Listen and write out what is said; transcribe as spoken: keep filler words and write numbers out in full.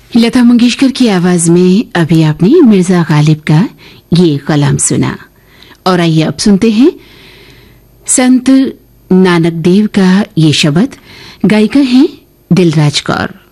लता मंगेशकर की आवाज में अभी आपने मिर्जा गालिब का ये कलाम सुना। और आइए अब सुनते हैं संत नानक देव का ये शब्द। गायिका हैं दिलराज कौर।